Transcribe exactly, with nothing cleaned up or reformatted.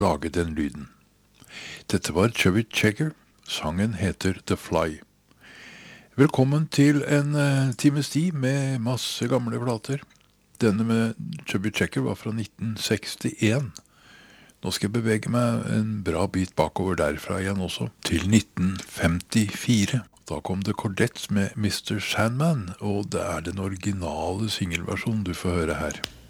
lage den lyden. Dette var Chubby Checker. Sangen heter The Fly. Velkommen til en uh, times tid med masse gamle plater. Denne med Chubby Checker var fra nitten sekstien. Nå skal jeg bevege meg en bra bit bakover derfra igjen også, til nitten femtifire. Da kom det Cordettes med mister Sandman, og det er den originale singelversjonen du får høre her.